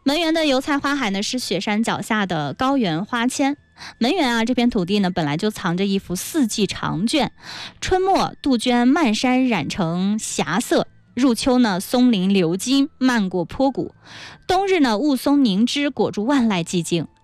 门源的油菜花海呢，是雪山脚下的高原花阡。门源啊，这片土地呢，本来就藏着一幅四季长卷，春末杜鹃漫山染成霞色，入秋呢，松林流金漫过坡谷，冬日呢，雾凇凝脂裹住万籁寂静。